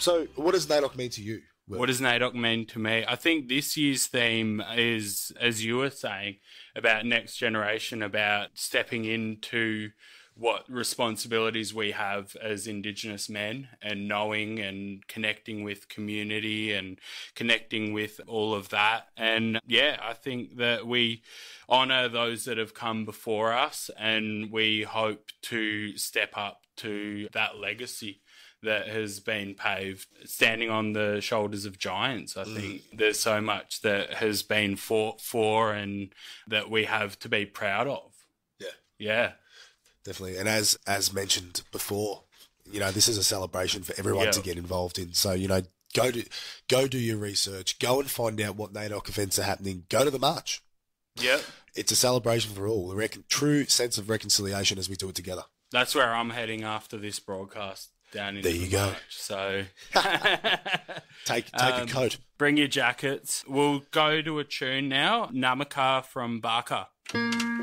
So what does NAIDOC mean to you, Will? What does NAIDOC mean to me? I think this year's theme is, as you were saying, about next generation, about stepping into what responsibilities we have as Indigenous men and knowing and connecting with community and connecting with all of that. And yeah, I think that we honour those that have come before us, and we hope to step up to that legacy that has been paved, standing on the shoulders of giants. I think there's so much that has been fought for and that we have to be proud of. Yeah. Yeah. Definitely. And as mentioned before, this is a celebration for everyone to get involved in. So, go do your research, go and find out what NAIDOC events are happening, go to the march. Yep. It's a celebration for all, a true sense of reconciliation as we do it together. That's where I'm heading after this broadcast, down into the march. So take a coat. Bring your jackets. We'll go to a tune now, Namaka from Barker.